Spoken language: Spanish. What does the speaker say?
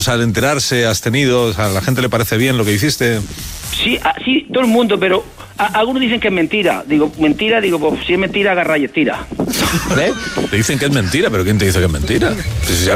al enterarse has tenido? O sea, ¿a la gente le parece bien lo que hiciste? Sí, sí, todo el mundo, pero algunos dicen que es mentira. Digo, pues si es mentira, agarra y estira. Te dicen que es mentira, pero ¿quién te dice que es mentira? Si